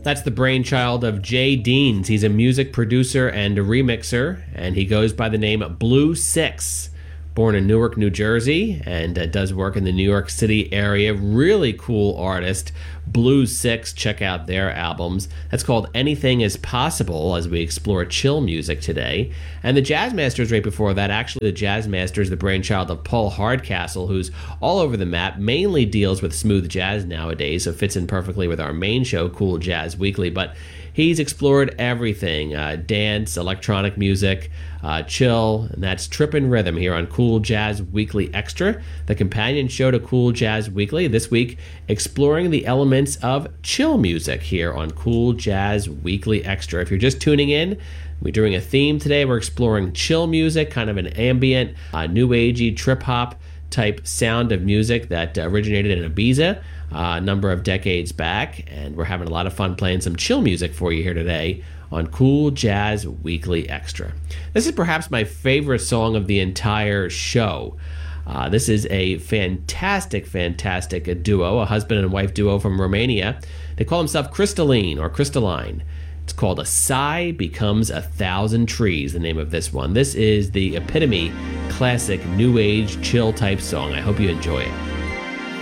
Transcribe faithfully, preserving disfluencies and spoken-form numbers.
That's the brainchild of Jay Deans. He's a music producer and a remixer, and he goes by the name Blue Six. Born in Newark, New Jersey, and uh, does work in the New York City area. Really cool artist. Blue Six, check out their albums. That's called Anything Is Possible, as we explore chill music today. And the Jazz Masters right before that, actually the Jazz Masters, the brainchild of Paul Hardcastle, who's all over the map, mainly deals with smooth jazz nowadays, so fits in perfectly with our main show, Cool Jazz Weekly. But he's explored everything, uh, dance, electronic music, uh, chill, and that's Trippin' Rhythm here on Cool Jazz Weekly Extra, the companion show to Cool Jazz Weekly. This week, exploring the elements of chill music here on Cool Jazz Weekly Extra. If you're just tuning in, we're doing a theme today. We're exploring chill music, kind of an ambient, uh, new agey, trip-hop type sound of music that uh, originated in Ibiza Uh, a number of decades back, and we're having a lot of fun playing some chill music for you here today on Cool Jazz Weekly Extra. This is perhaps my favorite song of the entire show. Uh, this is a fantastic, fantastic duo, a husband and wife duo from Romania. They call themselves Crystalline or Crystalline. It's called A Sigh Becomes a Thousand Trees, the name of this one. This is the epitome classic new age chill type song. I hope you enjoy it.